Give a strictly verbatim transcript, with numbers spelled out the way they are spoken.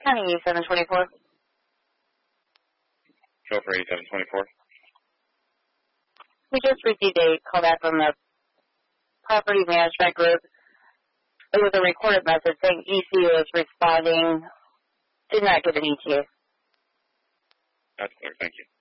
County eighty-seven twenty-four. Chauffeur eighty-seven twenty-four. We just received a call back from the property management group. It was a recorded message saying E C U is responding. Did not give an E T A. That's clear. Thank you.